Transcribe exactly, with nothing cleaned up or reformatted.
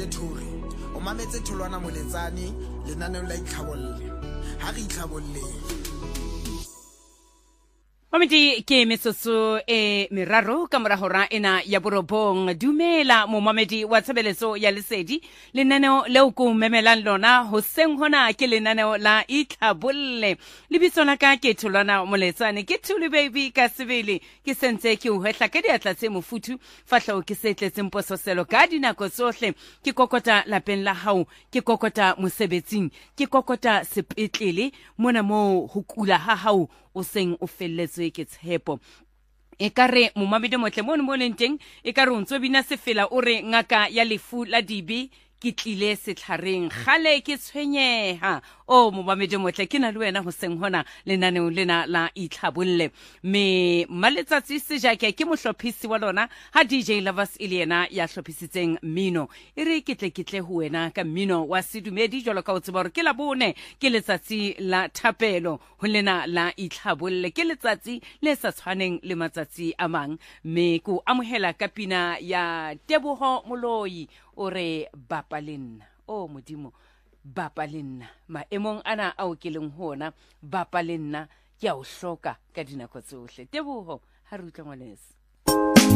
thuri o mametse Tholwana Moletsane lenaneo la itlhabolle ha re itlhabolleng. Mamedi ke metsotso e meraro ka morahora ena ya borobong. Dumela momamedi wa tshebeleso ya Lesedi, lenaneo leo ko memelang lona hoseng hona ke lenaneo la itlhabolle. Lebitso la ka ke Tholwana Moletsane, ke Thuli baby ka sebele ke sentse ke o hwehla ka diatla tse mofutu fahlao ke se tletseng pososelo ka dinako tsohle. Ke kokota lapeng la hao, ke kokota mosebetsing, ke kokota sepetlele mona mo ho kula ha hao o seng o felletswe ke tshepo. E ka re momamedi motle mo mo lenteng e ka re o ntso bina sefela o re ngaka ya lefu la dibe ke tlile setlhareng gale ke tshwenyeha. O momamedi motle ke na le wena hoseng hona lenaneo lena la itlhabolle. Me maletsatsi se jake ke mohlophisi wa lona ha D J Lovers Eliana ya hlophisitseng mmino. E re ke tle ke tle ho wena ka mmino wa sedumedi jwalo ka o tseba hore ke la bone ke letsatsi la thapelo ho lena la itlhabolle, ke letsatsi le sa tshwaneng le matsatsi a mang. Me ko amohela ka pina ya Teboho Moloi o re bapa le nna. O modimo bapa le nna maemong ana ao ke leng hona, bapa le nna ke a o hloka ka dinako tsohle. Teboho ha re utlwa ngwaneso.